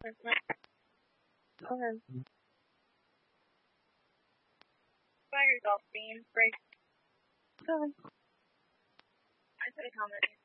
Go ahead. By yourself, being break. Go ahead. I put a comment.